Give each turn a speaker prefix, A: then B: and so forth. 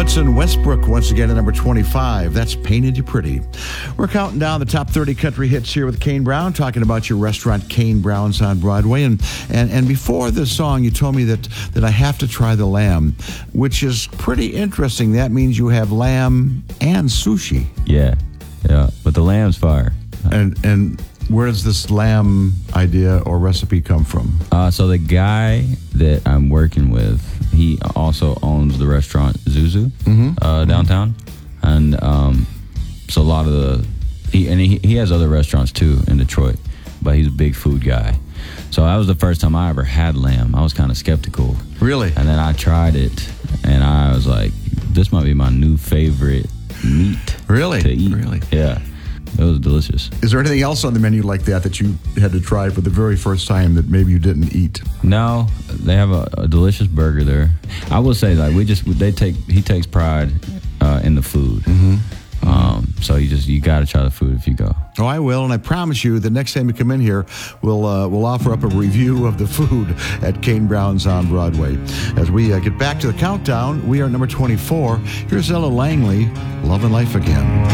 A: Hudson Westbrook once again at number 25. That's Painted You Pretty. We're counting down the top 30 country hits here with Kane Brown, talking about your restaurant, Kane Brown's on Broadway. And before the song, you told me that I have to try the lamb, which is pretty interesting. That means you have lamb and sushi.
B: Yeah. But the lamb's fire.
A: And where does this lamb idea or recipe come from?
B: So the guy that I'm working with, he also owns the restaurant Zuzu downtown, and so a lot of he has other restaurants too in Detroit, but he's a big food guy. So that was the first time I ever had lamb. I was kind of skeptical.
A: Really?
B: And then I tried it, and I was like, this might be my new favorite meat.
A: Really?
B: To eat.
A: Really?
B: Yeah. It was delicious.
A: Is there anything else on the menu like that you had to try for the very first time that maybe you didn't eat?
B: No, they have a delicious burger there. I will say, like, he takes pride in the food. So you got to try the food if you go.
A: Oh, I will, and I promise you, the next time you come in here, we'll offer up a review of the food at Kane Brown's on Broadway. As we get back to the countdown, we are at number 24. Here's Ella Langley, Love and Life Again.